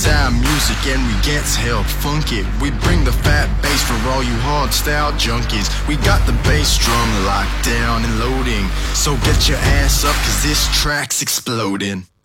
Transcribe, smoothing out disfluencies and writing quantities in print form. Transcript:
style music and we get to help funk it. We bring the fat bass for all you hard style junkies. We got the bass drum locked down and loading, so get your ass up cause this track's exploding.